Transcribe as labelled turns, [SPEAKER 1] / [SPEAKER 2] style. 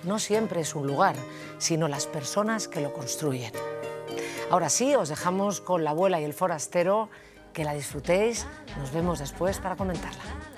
[SPEAKER 1] no siempre es un lugar, sino las personas que lo construyen. Ahora sí, os dejamos con La abuela y el forastero, que la disfrutéis, nos vemos después para comentarla.